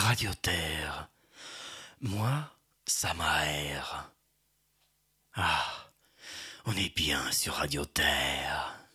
Radio Terre. Moi, ça m'aère. Ah, on est bien sur Radio Terre.